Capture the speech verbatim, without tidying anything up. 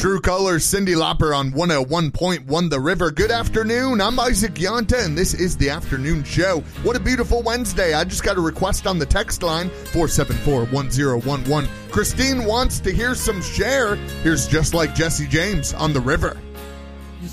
True Colors, Cyndi Lauper on one oh one point one The River. Good afternoon. I'm Isaac Yonta, and this is the afternoon show. What a beautiful Wednesday. I just got a request on the text line, four seven four, one oh one one. Christine wants to hear some Cher. Here's Just Like Jesse James on The River.